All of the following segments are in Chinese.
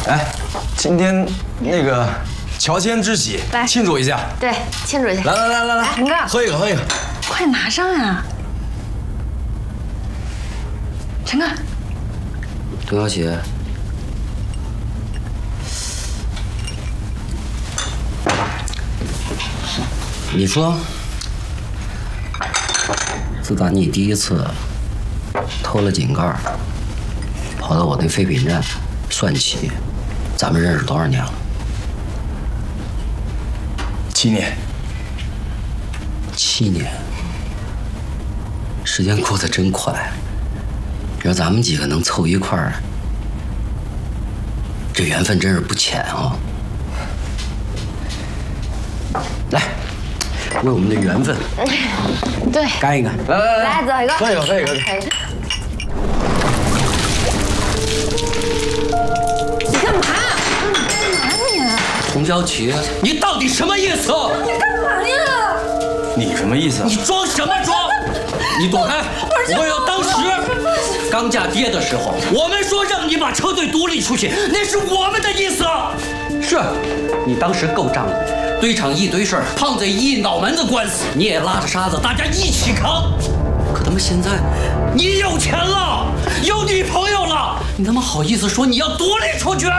哎，今天那个乔迁之喜， 来庆祝一下。 对，庆祝一下。 来， 陈哥， 喝一个，喝一个。 快拿上呀！陈哥， 董小姐，你说，自打你第一次偷了井盖，跑到我那废品站算起，咱们认识多少年了 7年。 7年，时间过得真快。要咱们几个能凑一块儿，这缘分真是不浅啊！来，为我们的缘分对， 干一个！ 来， 来，走一个， 喝一个，喝一个。 你干嘛？干嘛你？ 洪小琪，你到底什么意思？ 你干嘛呀？ 你什么意思？ 你装什么装？你躲开！我要当时刚嫁爹的时候，我们说让你把车队独立出去，那是我们的意思。是，你当时够仗义，堆场一堆事儿，胖子一脑门子官司，你也拉着沙子，大家一起扛。可他妈现在，你有钱了，有女朋友了，你他妈好意思说你要独立出去？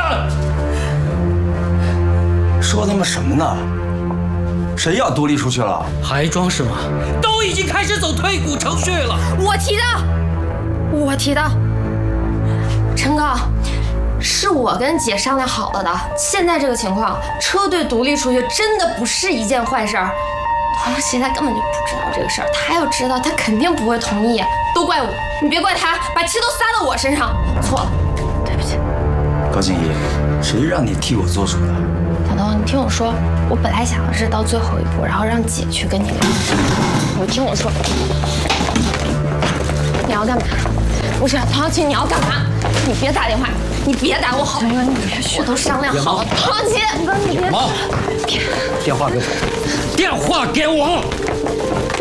说他妈什么呢？谁要独立出去了？ 还装是吗？都已经开始走退股程序了。 我提的。陈哥，是我跟姐商量好了的。现在这个情况，车队独立出去真的不是一件坏事儿。童现在根本就不知道这个事儿，他要知道，他肯定不会同意。都怪我，你别怪他，把气都撒到我身上，错了，对不起。 高静怡，谁让你替我做主的？ 小东，你听我说，我本来想的是到最后一步，然后让姐去跟你聊。你听我说，你要干嘛？不是唐琪，你要干嘛？你别打电话，你别打我好。陈哥，你别去，我都商量好了。唐琪，哥，你别忙，电话给我，电话给我。